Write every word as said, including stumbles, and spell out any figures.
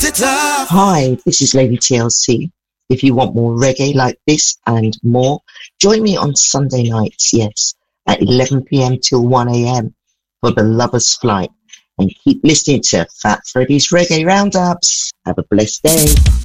Hi, this is Lady T L C. If you want more reggae like this and more, join me on Sunday nights, yes, at eleven p.m. till one a.m. for the Lover's Flight. And keep listening to Fat Freddy's Reggae Roundups. Have a blessed day.